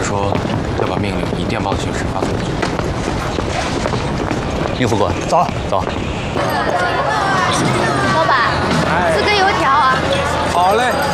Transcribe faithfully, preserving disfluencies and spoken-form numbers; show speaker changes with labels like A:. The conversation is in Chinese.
A: 说要把命令以电报的形式发送出去。
B: 应副官，走走。
C: 老板，四根油条啊。
D: 好嘞。